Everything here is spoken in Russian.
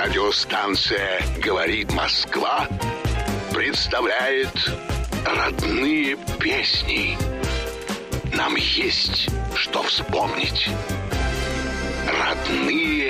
Радиостанция «Говорит Москва» представляет родные песни. Нам есть что вспомнить. Родные